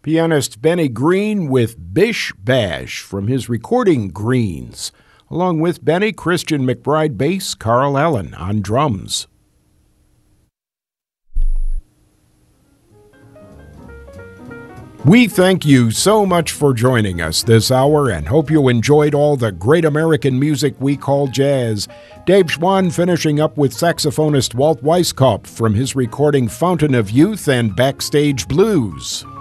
Pianist Benny Green with Bish Bash from his recording Greens. Along with Benny, Christian McBride bass, Carl Allen on drums. We thank you so much for joining us this hour and hope you enjoyed all the great American music we call jazz. Dave Schwann finishing up with saxophonist Walt Weiskopf from his recording Fountain of Youth and Backstage Blues.